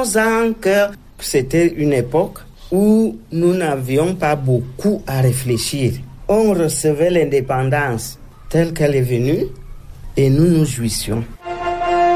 avons en cœur que c'était une époque où nous n'avions pas beaucoup à réfléchir. On recevait l'indépendance telle qu'elle est venue et nous nous jouissions.